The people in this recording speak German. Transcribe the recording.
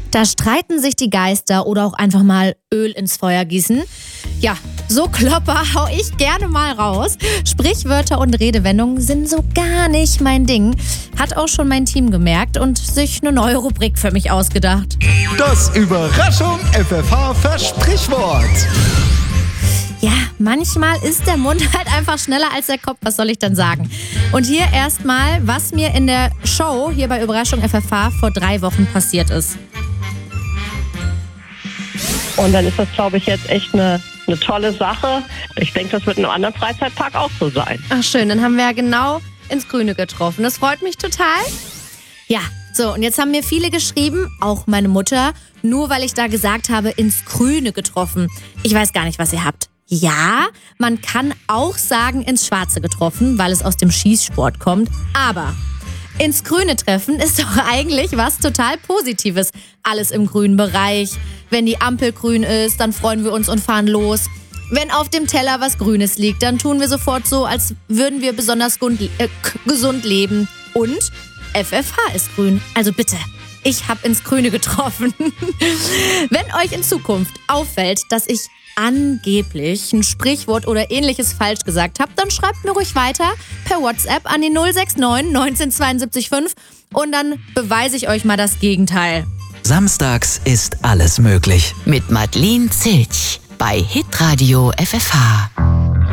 Da streiten sich die Geister oder auch einfach mal Öl ins Feuer gießen. Ja, so Klopper hau ich gerne mal raus. Sprichwörter und Redewendungen sind so gar nicht mein Ding. Hat auch schon mein Team gemerkt und sich eine neue Rubrik für mich ausgedacht. Das Überraschung FFH-Versprichwort. Ja, manchmal ist der Mund halt einfach schneller als der Kopf, was soll ich dann sagen? Und hier erstmal, was mir in der Show hier bei Überraschung FFH vor 3 Wochen passiert ist. Und dann ist das, glaube ich, jetzt echt eine tolle Sache. Ich denke, das wird in einem anderen Freizeitpark auch so sein. Ach schön, dann haben wir ja genau ins Grüne getroffen. Das freut mich total. Ja, so und jetzt haben mir viele geschrieben, auch meine Mutter, nur weil ich da gesagt habe, ins Grüne getroffen. Ich weiß gar nicht, was ihr habt. Ja, man kann auch sagen, ins Schwarze getroffen, weil es aus dem Schießsport kommt. Aber ins Grüne treffen ist doch eigentlich was total Positives. Alles im grünen Bereich. Wenn die Ampel grün ist, dann freuen wir uns und fahren los. Wenn auf dem Teller was Grünes liegt, dann tun wir sofort so, als würden wir besonders gesund leben. Und FFH ist grün. Also bitte, ich habe ins Grüne getroffen. Wenn euch in Zukunft auffällt, dass ich angeblich ein Sprichwort oder ähnliches falsch gesagt habe, dann schreibt mir ruhig weiter per WhatsApp an die 069 1972 5 und dann beweise ich euch mal das Gegenteil. Samstags ist alles möglich. Mit Madeleine Zilch bei Hitradio FFH.